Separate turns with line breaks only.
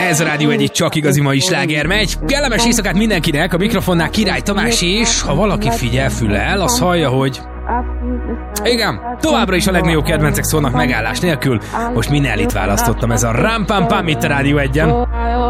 Ez a Rádió egy csak igazi mai sláger megy. Kellemes éjszakát mindenkinek, a mikrofonnál Király Tamás, és ha valaki figyel füllel, az hallja, hogy... Igen, továbbra is a legnagyobb kedvencek szólnak megállás nélkül. Most Minellit választottam, ez a Ram Pam Pam itt a Rádió 1-en.